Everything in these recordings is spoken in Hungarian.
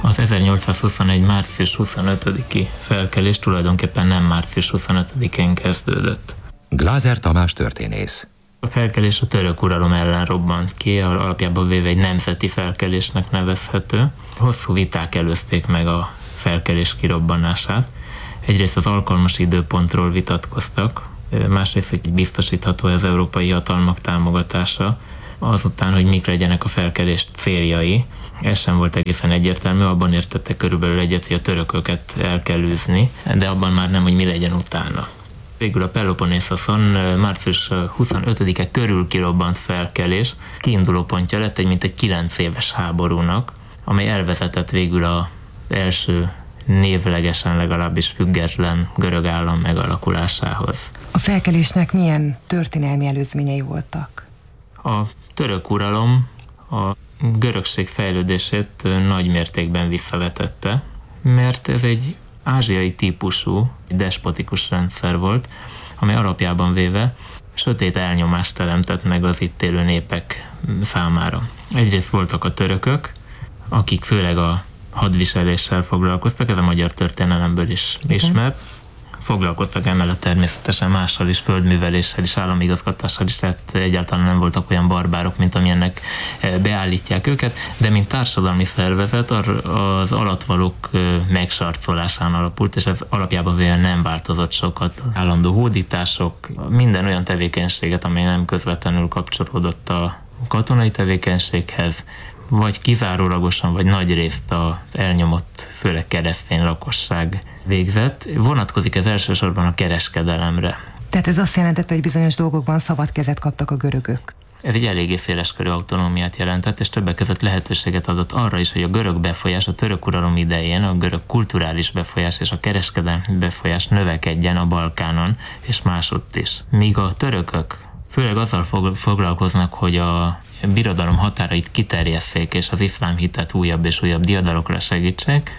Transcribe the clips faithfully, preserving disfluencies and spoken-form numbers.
Az ezernyolcszázhuszonegy. március huszonötödiki felkelés tulajdonképpen nem március huszonötödikén kezdődött. Glázer Tamás történész. A felkelés a török uralom ellen robbant ki, alapjában véve egy nemzeti felkelésnek nevezhető. Hosszú viták előzték meg a felkelés kirobbanását. Egyrészt az alkalmas időpontról vitatkoztak, másrészt, hogy biztosítható az európai hatalmak támogatása, azután, hogy mik legyenek a felkelés céljai. Ez sem volt egészen egyértelmű, abban értettek körülbelül egyet, hogy a törököket el kell űzni, de abban már nem, hogy mi legyen utána. Végül a Peloponészoszon március huszonötödike körül kirobbant felkelés kiinduló pontja lett egy mintegy kilenc éves háborúnak, amely elvezetett végül az első névlegesen legalábbis független görög állam megalakulásához. A felkelésnek milyen történelmi előzményei voltak? A török uralom a görögség fejlődését nagy mértékben visszavetette, mert ez egy ázsiai típusú, despotikus rendszer volt, amely alapjában véve sötét elnyomást teremtett meg az itt élő népek számára. Egyrészt voltak a törökök, akik főleg a hadviseléssel foglalkoztak, ez a magyar történelemből is ismert. Foglalkoztak emellett természetesen mással is, földműveléssel is, államigazgatással is, tehát egyáltalán nem voltak olyan barbárok, mint amilyennek beállítják őket, de mint társadalmi szervezet az alattvalók megsarcolásán alapult, és ez alapjában véve nem változott sokat. Állandó hódítások, minden olyan tevékenységet, amely nem közvetlenül kapcsolódott a katonai tevékenységhez, vagy kizárólagosan, vagy nagy részt az elnyomott, főleg keresztény lakosság végzett. Vonatkozik ez elsősorban a kereskedelemre. Tehát ez azt jelentette, hogy bizonyos dolgokban szabad kezet kaptak a görögök? Ez egy eléggé széleskörű autonómiát jelentett, és többek között lehetőséget adott arra is, hogy a görög befolyás a török uralom idején, a görög kulturális befolyás és a kereskedelmi befolyás növekedjen a Balkánon, és másutt is. Míg a törökök főleg azzal foglalkoznak, hogy a birodalom határait kiterjesszék, és az iszlám hitet újabb és újabb diadalokra segítsék,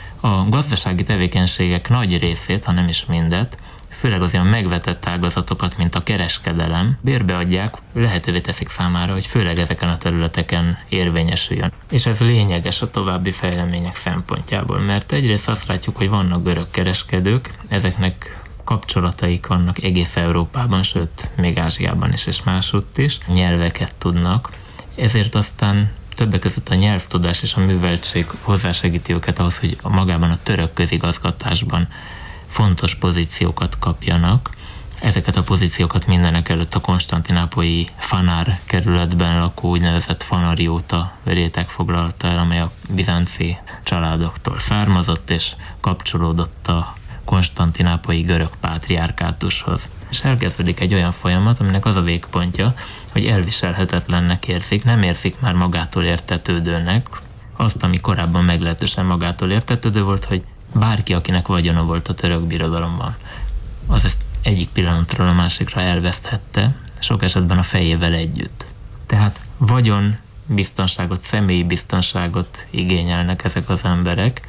a gazdasági tevékenységek nagy részét, ha nem is mindet, főleg az olyan megvetett ágazatokat, mint a kereskedelem, bérbeadják, lehetővé teszik számára, hogy főleg ezeken a területeken érvényesüljön. És ez lényeges a további fejlemények szempontjából, mert egyrészt azt látjuk, hogy vannak görög kereskedők, ezeknek kapcsolataik vannak egész Európában, sőt, még Ázsiában is, és másutt is, nyelveket tudnak, ezért aztán többek között a nyelvtudás és a műveltség hozzásegíti őket ahhoz, hogy magában a török közigazgatásban fontos pozíciókat kapjanak. Ezeket a pozíciókat mindenek előtt a konstantinápolyi Fanár kerületben lakó úgynevezett fanarióta réteg foglalta el, amely a bizánci családoktól származott és kapcsolódott a konstantinápolyi görög pátriárkátushoz. És elkezdődik egy olyan folyamat, aminek az a végpontja, hogy elviselhetetlennek érzik, nem érzik már magától értetődőnek azt, ami korábban meglehetősen magától értetődő volt, hogy bárki, akinek vagyona volt a török birodalomban, az ezt egyik pillanatról a másikra elveszthette, sok esetben a fejével együtt. Tehát vagyon biztonságot, személyi biztonságot igényelnek ezek az emberek,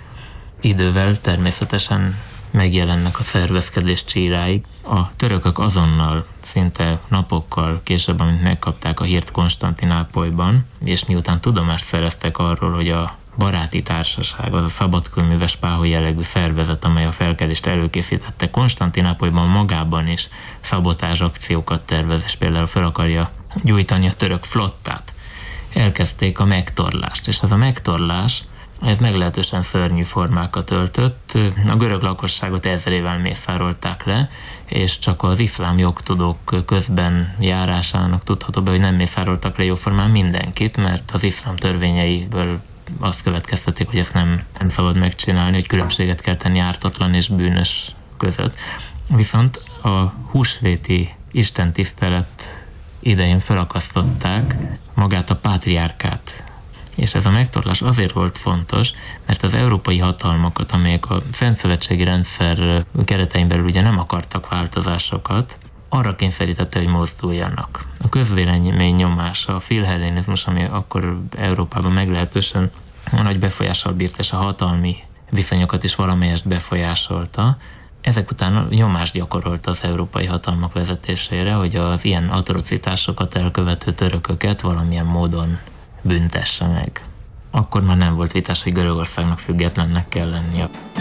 idővel természetesen megjelennek a szervezkedés csíráig. A törökök azonnal, szinte napokkal később, amint megkapták a hírt Konstantinápolyban, és miután tudomást szereztek arról, hogy a baráti társaság, az a szabadkőműves páholy jellegű szervezet, amely a felkelést előkészítette, Konstantinápolyban magában is szabotázs akciókat tervez, és például fel akarja gyújtani a török flottát. Elkezdték a megtorlást, és ez a megtorlás ez meglehetősen szörnyű formákat öltött. A görög lakosságot ezrével mészárolták le, és csak az iszlám jogtudók közben járásának tudható be, hogy nem mészároltak le jóformán mindenkit, mert az iszlám törvényeiből azt következtették, hogy ezt nem, nem szabad megcsinálni, hogy különbséget kell tenni ártatlan és bűnös között. Viszont a húsvéti istentisztelet idején felakasztották magát a pátriárkát. És ez a megtorlás azért volt fontos, mert az európai hatalmakat, amelyek a szentszövetségi rendszer keretein belül ugye nem akartak változásokat, arra kényszerítette, hogy mozduljanak. A közvélemény nyomása, a filhellénizmus, ami akkor Európában meglehetősen nagy befolyással bírt, és a hatalmi viszonyokat is valamelyest befolyásolta, ezek után nyomást gyakorolt az európai hatalmak vezetésére, hogy az ilyen atrocitásokat elkövető törököket valamilyen módon büntesse meg. akkor már nem volt vitás, hogy Görögországnak függetlennek kell lennie.